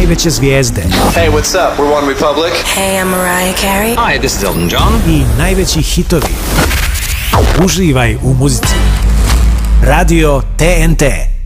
najveće zvijezde. Hey, what's up? We're One Republic. Hey, I'm Mariah Carey. Hi, this is Elton John. I najveći hitovi. Uživaj u muzici. Radio TNT.